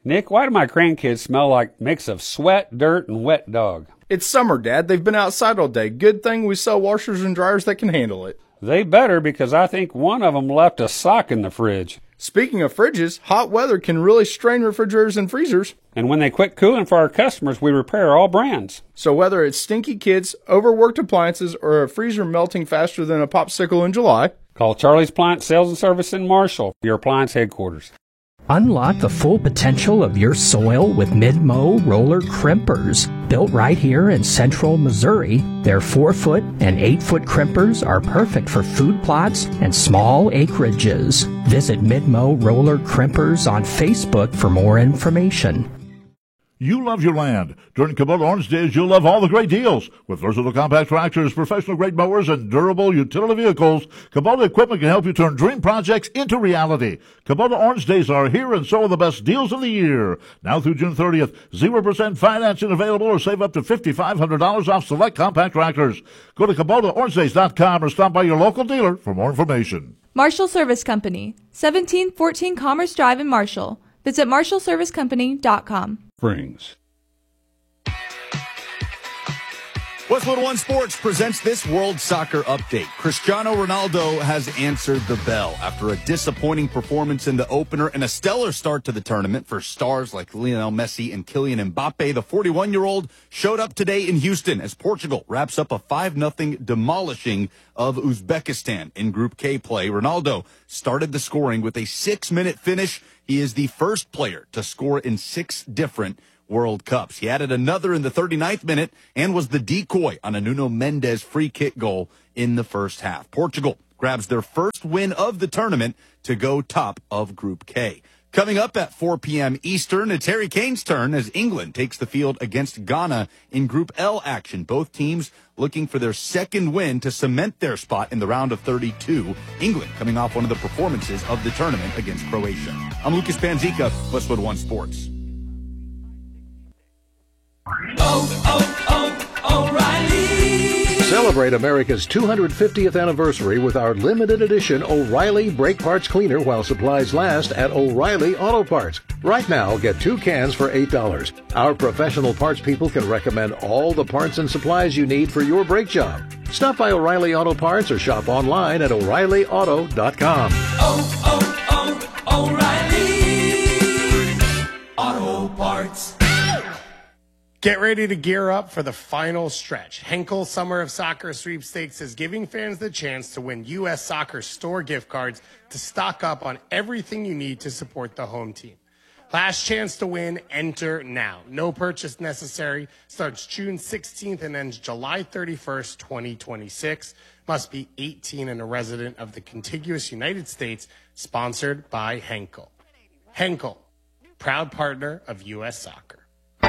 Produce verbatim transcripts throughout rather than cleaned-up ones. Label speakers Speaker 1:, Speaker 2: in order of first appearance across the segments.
Speaker 1: Nick, why do my grandkids smell like mix of sweat, dirt, and wet dog?
Speaker 2: It's summer, Dad. They've been outside all day. Good thing we sell washers and dryers that can handle it.
Speaker 1: They better, because I think one of them left a sock in the fridge.
Speaker 2: Speaking of fridges, hot weather can really strain refrigerators and freezers.
Speaker 1: And when they quit cooling for our customers, we repair all brands.
Speaker 2: So whether it's stinky kids, overworked appliances, or a freezer melting faster than a popsicle in July,
Speaker 1: call Charlie's Appliance Sales and Service in Marshall, your appliance headquarters.
Speaker 3: Unlock the full potential of your soil with Mid-Mow roller crimpers. Built right here in central Missouri, their four-foot and eight-foot crimpers are perfect for food plots and small acreages. Visit Mid-Mow Roller Crimpers on Facebook for more information.
Speaker 4: You love your land. During Kubota Orange Days, you'll love all the great deals. With versatile compact tractors, professional-grade mowers, and durable utility vehicles, Kubota equipment can help you turn dream projects into reality. Kubota Orange Days are here, and so are the best deals of the year. Now through June thirtieth, zero percent financing available, or save up to five thousand five hundred dollars off select compact tractors. Go to Kubota Orange Days dot com or stop by your local dealer for more information.
Speaker 5: Marshall Service Company, seventeen fourteen Commerce Drive in Marshall. Visit marshall service company dot com.
Speaker 1: Springs.
Speaker 6: Westwood One Sports presents this World Soccer Update. Cristiano Ronaldo has answered the bell after a disappointing performance in the opener and a stellar start to the tournament for stars like Lionel Messi and Kylian Mbappe. The forty-one-year-old showed up today in Houston as Portugal wraps up a five nothing demolishing of Uzbekistan in Group K play. Ronaldo started the scoring with a six-minute finish. He is the first player to score in six different World Cups. He added another in the thirty-ninth minute and was the decoy on a Nuno Mendes free kick goal in the first half. Portugal grabs their first win of the tournament to go top of Group K. Coming up at four p.m. Eastern, it's Harry Kane's turn as England takes the field against Ghana in Group L action. Both teams looking for their second win to cement their spot in the round of thirty-two. England coming off one of the performances of the tournament against Croatia. I'm Lucas Panzica, Westwood One Sports.
Speaker 7: Oh, oh, oh, O'Reilly! Celebrate America's two hundred fiftieth anniversary with our limited edition O'Reilly Brake Parts Cleaner while supplies last at O'Reilly Auto Parts. Right now, get two cans for eight dollars. Our professional parts people can recommend all the parts and supplies you need for your brake job. Stop by O'Reilly Auto Parts or shop online at O'Reilly Auto dot com.
Speaker 8: Oh, oh, oh, O'Reilly Auto Parts.
Speaker 9: Get ready to gear up for the final stretch. Henkel Summer of Soccer Sweepstakes is giving fans the chance to win U S Soccer store gift cards to stock up on everything you need to support the home team. Last chance to win, enter now. No purchase necessary. Starts June sixteenth and ends July thirty-first, twenty twenty-six. Must be eighteen and a resident of the contiguous United States. Sponsored by Henkel. Henkel, proud partner of U S Soccer.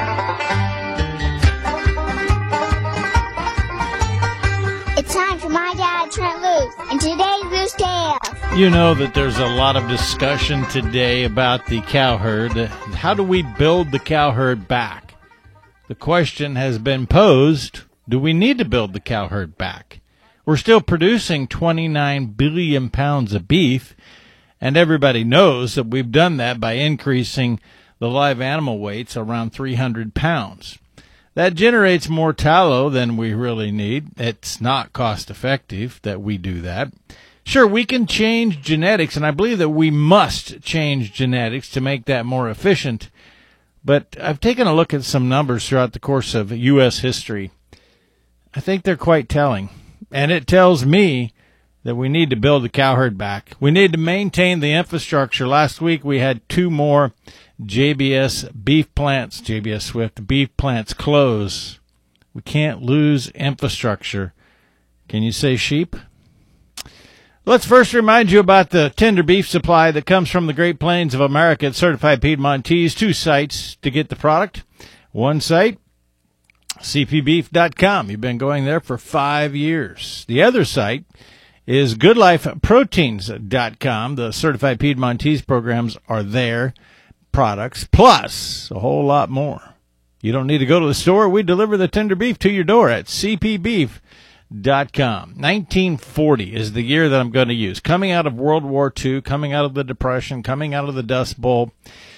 Speaker 10: It's time for My Dad, Trent Loos, and today's Loose Tales.
Speaker 11: You know that there's a lot of discussion today about the cow herd. How do we build the cow herd back? The question has been posed, do we need to build the cow herd back? We're still producing twenty-nine billion pounds of beef, and everybody knows that we've done that by increasing the live animal weights around three hundred pounds. That generates more tallow than we really need. It's not cost effective that we do that. Sure, we can change genetics, and I believe that we must change genetics to make that more efficient. But I've taken a look at some numbers throughout the course of U S history. I think they're quite telling. And it tells me that we need to build the cow herd back. We need to maintain the infrastructure. Last week we had two more J B S beef plants, J B S Swift beef plants close. We can't lose infrastructure. Can you say sheep? Let's first remind you about the tender beef supply that comes from the Great Plains of America at Certified Piedmontese. Two sites to get the product. One site, c p beef dot com. You've been going there for five years. The other site is good life proteins dot com. The Certified Piedmontese programs are there. Products, plus a whole lot more. You don't need to go to the store. We deliver the tender beef to your door at c p beef dot com. nineteen forty is the year that I'm going to use. Coming out of World War Two, coming out of the Depression, coming out of the Dust Bowl,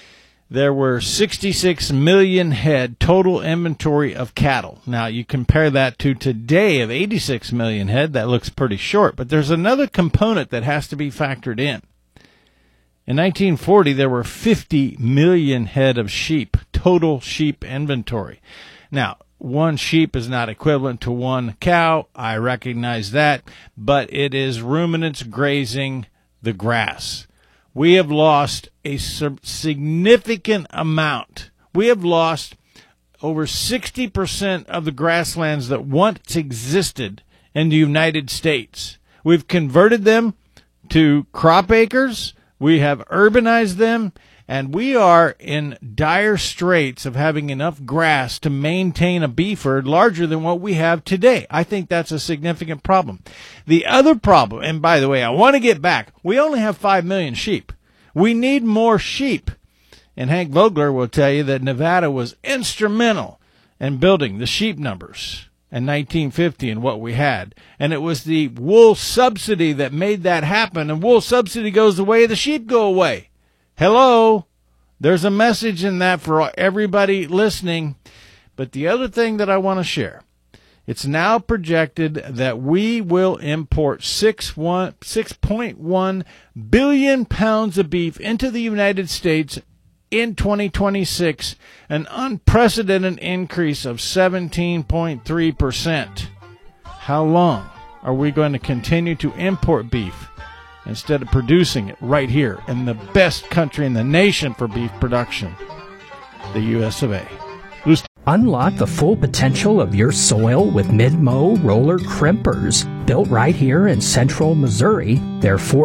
Speaker 11: there were sixty-six million head total inventory of cattle. Now, you compare that to today of eighty-six million head, that looks pretty short. But there's another component that has to be factored in. In nineteen forty, there were fifty million head of sheep, total sheep inventory. Now, one sheep is not equivalent to one cow. I recognize that, but it is ruminants grazing the grass. We have lost a significant amount. We have lost over sixty percent of the grasslands that once existed in the United States. We've converted them to crop acres. We have urbanized them, and we are in dire straits of having enough grass to maintain a beef herd larger than what we have today. I think that's a significant problem. The other problem, and by the way, I want to get back, we only have five million sheep. We need more sheep. And Hank Vogler will tell you that Nevada was instrumental in building the sheep numbers in nineteen fifty and what we had. And it was the wool subsidy that made that happen. And wool subsidy goes away, the sheep go away. Hello, there's a message in that for everybody listening. But the other thing that I want to share, it's now projected that we will import six point one billion pounds of beef into the United States in twenty twenty-six, an unprecedented increase of seventeen point three percent. How long are we going to continue to import beef instead of producing it right here in the best country in the nation for beef production, the U S of A? Loose-
Speaker 3: Unlock the full potential of your soil with Mid-Mow roller crimpers. Built right here in central Missouri, they're four